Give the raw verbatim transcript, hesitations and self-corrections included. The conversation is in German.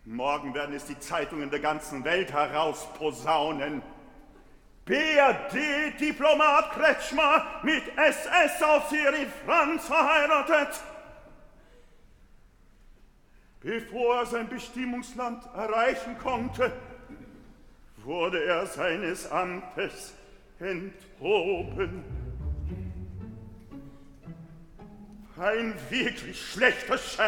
Morgen werden es die Zeitungen der ganzen Welt herausposaunen. B R D-Diplomat Kretschmer mit S S-Offizier Franz verheiratet. Bevor er sein Bestimmungsland erreichen konnte, wurde er seines Amtes enthoben. Ein wirklich schlechter Scherz.